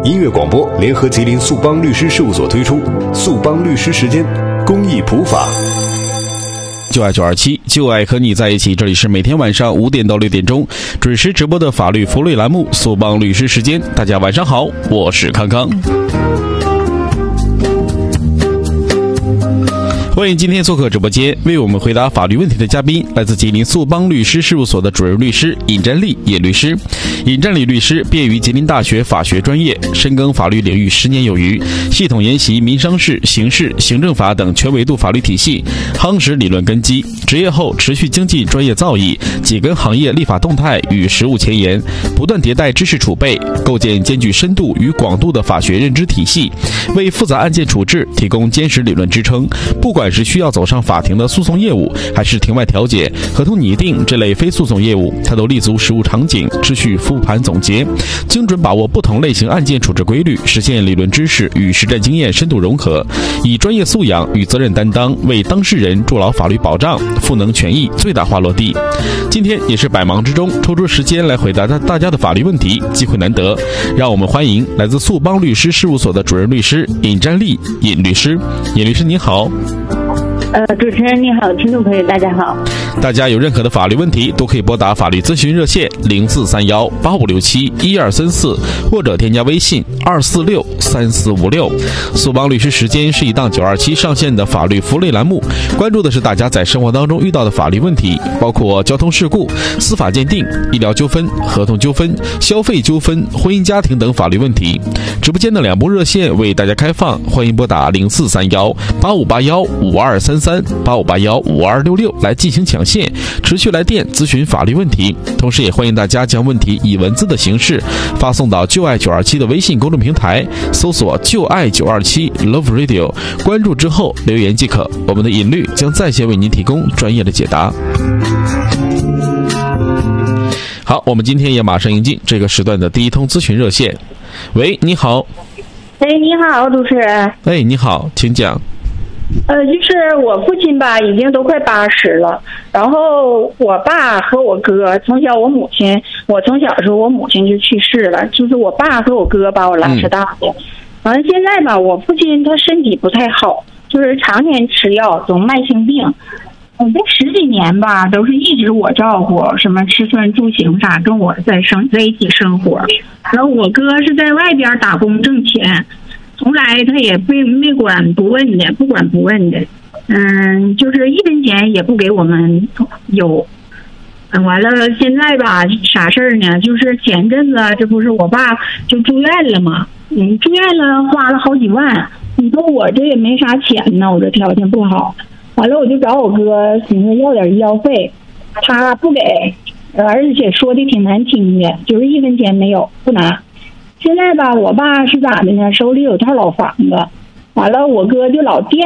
音乐广播联合吉林速邦律师事务所推出速邦律师时间公益普法。 就爱927，就爱和你在一起。这里是每天晚上5点到6点钟准时直播的法律福利栏目速邦律师时间。大家晚上好，我是康康。欢迎今天做客直播间为我们回答法律问题的嘉宾，来自吉林速邦律师事务所的主任律师尹占利尹律师。尹占利律师毕业于吉林大学法学专业，深耕法律领域10年有余，系统研习民商事、刑事、行政法等全维度法律体系，夯实理论根基。职业后持续精进专业造诣，紧跟行业立法动态与实务前沿，不断迭代知识储备，构建兼具深度与广度的法学认知体系，为复杂案件处置提供坚实理论支撑。不管是需要走上法庭的诉讼业务，还是庭外调解、合同拟定这类非诉讼业务，他都立足实务场景，持续复盘总结，精准把握不同类型案件处置规律，实现理论知识与实战经验深度融合，以专业素养与责任担当为当事人筑牢法律保障，赋能权益最大化落地。今天也是百忙之中抽出时间来回答大家的法律问题，机会难得，让我们欢迎来自速邦律师事务所的主任律师尹占利尹律师。尹律师你好。 主持人你好，听众朋友大家好。 大家有任何的法律问题都可以拨打法律咨询热线043185671234，或者添加微信2463456。速邦律师时间是一档927上线的法律福利栏目，关注的是大家在生活当中遇到的法律问题，包括交通事故、司法鉴定、医疗纠纷、合同纠纷、消费纠纷、婚姻家庭等法律问题。直播间的2部热线为大家开放，欢迎拨打043185815233、85815266来进行抢线，持续来电咨询法律问题。同时也欢迎大家将问题以文字的形式发送到就爱927的微信公众平台，搜索就爱927 Love Radio， 关注之后留言即可，我们的尹律将在线为您提供专业的解答。好，我们今天也马上迎进这个时段的第一通咨询热线。喂，你好。 你好，主持人。 你好，请讲。 就是我父亲吧，已经都快80了，然后我爸和我哥从小我从小的时候我母亲就去世了，就是我爸和我哥把我拉扯大的。完了现在吧，我父亲他身体不太好，就是常年吃药，总慢性病。这10几年吧，都是一直我照顾，什么吃穿住行啥，跟我在一起生活。然后我哥是在外边打工挣钱，从来他也没管不问的，不管不问的，就是1分钱也不给我们有。完了现在吧，啥事儿呢？就是前阵子这不是我爸就住院了嘛，住院了花了好几万。你说我这也没啥钱呢，我这条件不好。完了我就找我哥寻思要点医药费，他不给，而且说的挺难听的，就是1分钱没有，不拿。现在吧，我爸是咋的呢？手里有套老房子，完了我哥就老惦